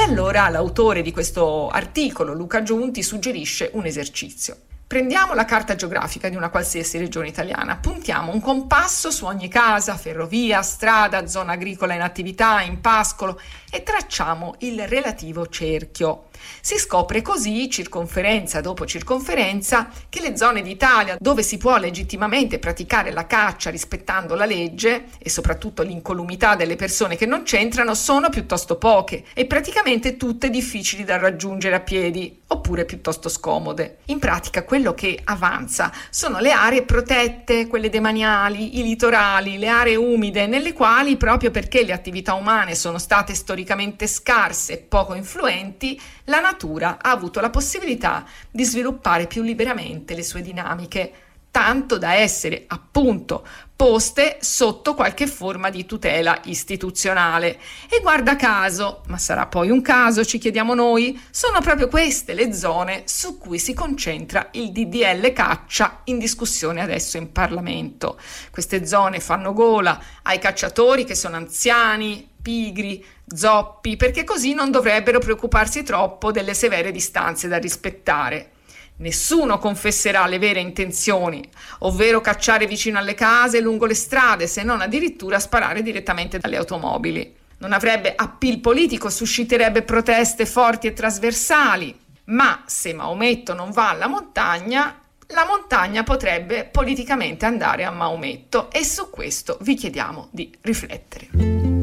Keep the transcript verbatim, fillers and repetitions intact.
allora l'autore di questo articolo, Luca Giunti, suggerisce un esercizio. Prendiamo la carta geografica di una qualsiasi regione italiana, puntiamo un compasso su ogni casa, ferrovia, strada, zona agricola in attività, in pascolo e tracciamo il relativo cerchio. Si scopre così, circonferenza dopo circonferenza, che le zone d'Italia dove si può legittimamente praticare la caccia rispettando la legge e soprattutto l'incolumità delle persone che non c'entrano sono piuttosto poche e praticamente tutte difficili da raggiungere a piedi oppure piuttosto scomode. In pratica quello che avanza sono le aree protette, quelle demaniali, i litorali, le aree umide nelle quali, proprio perché le attività umane sono state storicamente scarse e poco influenti, la natura ha avuto la possibilità di sviluppare più liberamente le sue dinamiche, tanto da essere appunto poste sotto qualche forma di tutela istituzionale. E guarda caso, ma sarà poi un caso, ci chiediamo noi, sono proprio queste le zone su cui si concentra il D D L caccia in discussione adesso in Parlamento. Queste zone fanno gola ai cacciatori che sono anziani, pigri, zoppi, perché così non dovrebbero preoccuparsi troppo delle severe distanze da rispettare. Nessuno confesserà le vere intenzioni, ovvero cacciare vicino alle case e lungo le strade, se non addirittura sparare direttamente dalle automobili. Non avrebbe appeal politico, susciterebbe proteste forti e trasversali, ma se Maometto non va alla montagna, la montagna potrebbe politicamente andare a Maometto e su questo vi chiediamo di riflettere.